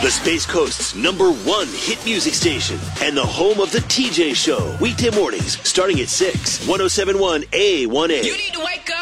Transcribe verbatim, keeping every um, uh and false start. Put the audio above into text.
The Space Coast's number one hit music station and the home of the T J Show. Weekday mornings starting at six. ten seventy-one A one A. You need to wake